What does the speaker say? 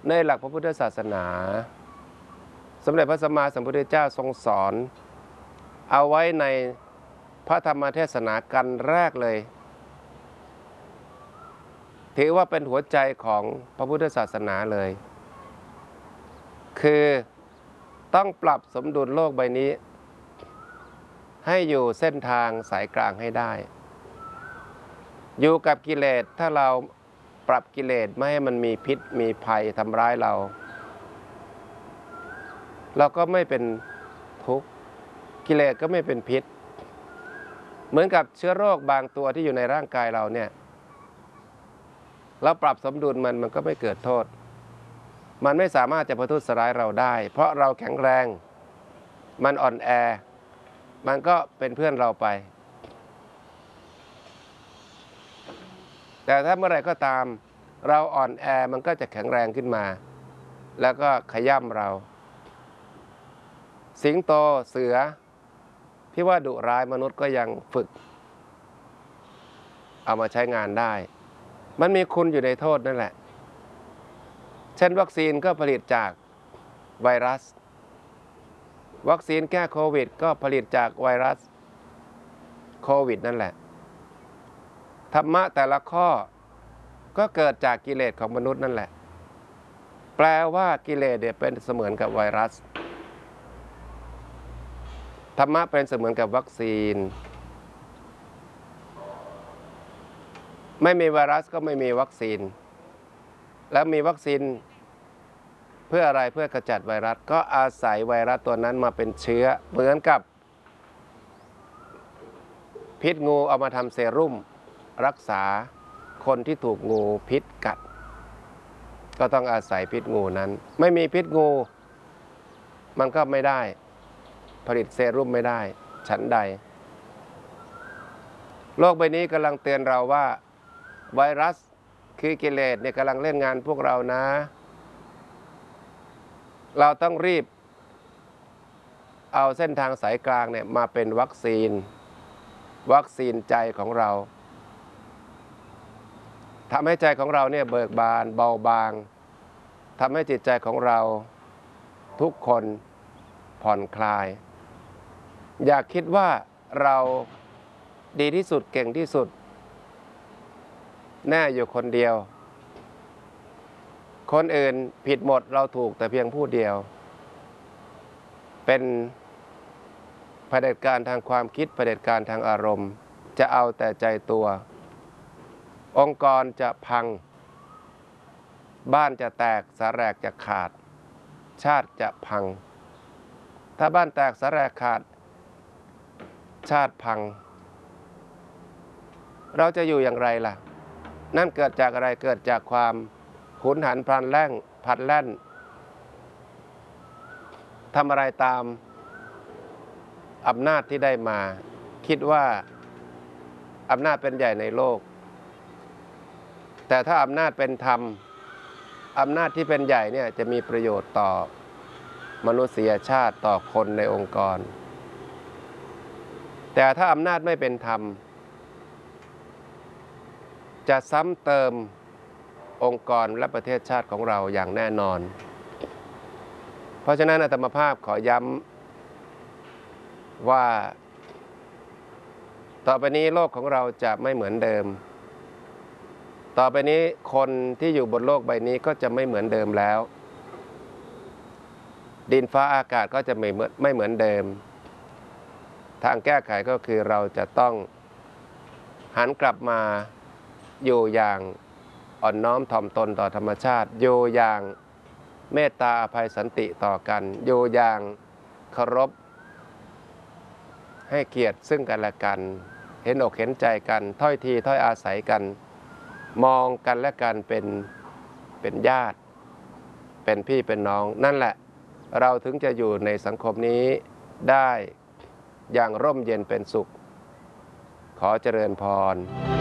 ในหลักพระพุทธศาสนาสมเด็จพระสัมมาสัมพุทธเจ้าทรงสอนเอาไว้ในพระธรรมเทศนากันแรกเลยถือว่าเป็นหัวใจของพระพุทธศาสนาเลยคือต้องปรับสมดุลโลกใบนี้ให้อยู่เส้นทางสายกลางให้ได้อยู่กับกิเลสถ้าเราปรับกิเลสไม่ให้มันมีพิษมีภัยทำร้ายเราก็ไม่เป็นทุกข์กิเลสก็ไม่เป็นพิษเหมือนกับเชื้อโรคบางตัวที่อยู่ในร่างกายเราเนี่ยเราปรับสมดุลมันก็ไม่เกิดโทษมันไม่สามารถจะประทุษร้ายเราได้เพราะเราแข็งแรงมันอ่อนแอมันก็เป็นเพื่อนเราไปแต่ถ้าเมื่อไหร่ก็ตามเราอ่อนแอมันก็จะแข็งแรงขึ้นมาแล้วก็ขย่ำเราสิงโตเสือที่ว่าดุร้ายมนุษย์ก็ยังฝึกเอามาใช้งานได้มันมีคุณอยู่ในโทษนั่นแหละเช่นวัคซีนก็ผลิตจากไวรัสวัคซีนแก้โควิดก็ผลิตจากไวรัสโควิดนั่นแหละธรรมะแต่ละข้อก็เกิดจากกิเลสของมนุษย์นั่นแหละแปลว่ากิเลสเนี่ยเป็นเสมือนกับไวรัสธรรมะเป็นเสมือนกับวัคซีนไม่มีไวรัสก็ไม่มีวัคซีนแล้วมีวัคซีนเพื่ออะไรเพื่อกระจัดไวรัสก็อาศัยไวรัสตัวนั้นมาเป็นเชื้อเหมือนกับพิษงูเอามาทำเซรุ่มรักษาคนที่ถูกงูพิษกัดก็ต้องอาศัยพิษงูนั้นไม่มีพิษงูมันก็ไม่ได้ผลิตเซรุ่มไม่ได้ฉันใดโลกใบนี้กำลังเตือนเราว่าไวรัสคือกิเลสเนี่ยกำลังเล่นงานพวกเรานะเราต้องรีบเอาเส้นทางสายกลางเนี่ยมาเป็นวัคซีนใจของเราทำให้ใจของเราเนี่ยเบิกบานเบาบางทำให้จิตใจของเราทุกคนผ่อนคลายอย่าคิดว่าเราดีที่สุดเก่งที่สุดแน่อยู่คนเดียวคนอื่นผิดหมดเราถูกแต่เพียงผู้เดียวเป็นเผด็จการทางความคิดเผด็จการทางอารมณ์จะเอาแต่ใจตัวองค์กรจะพังบ้านจะแตกสาแหรกจะขาดชาติจะพังถ้าบ้านแตกสาแหรกขาดชาติพังเราจะอยู่อย่างไรล่ะนั่นเกิดจากอะไรเกิดจากความหุนหันพลันแล่นทำอะไรตามอำนาจที่ได้มาคิดว่าอำนาจเป็นใหญ่ในโลกแต่ถ้าอำนาจเป็นธรรมอำนาจที่เป็นใหญ่เนี่ยจะมีประโยชน์ต่อมนุษยชาติต่อคนในองค์กรแต่ถ้าอำนาจไม่เป็นธรรมจะซ้ำเติมองค์กรและประเทศชาติของเราอย่างแน่นอนเพราะฉะนั้นอาตมาภาพขอย้ำว่าต่อไปนี้โลกของเราจะไม่เหมือนเดิมต่อไปนี้คนที่อยู่บนโลกใบนี้ก็จะไม่เหมือนเดิมแล้วดินฟ้าอากาศก็จะไม่เหมือนเดิมทางแก้ไขก็คือเราจะต้องหันกลับมาอยู่อย่างอ่อนน้อมถ่อมตนต่อธรรมชาติอยู่อย่างเมตตาอภัยสันติต่อกันอยู่อย่างเคารพให้เกียรติซึ่งกันและกันเห็นอกเห็นใจกันถ้อยทีถ้อยอาศัยกันมองกันและกันเป็นญาติเป็นพี่เป็นน้องนั่นแหละเราถึงจะอยู่ในสังคมนี้ได้อย่างร่มเย็นเป็นสุขขอเจริญพร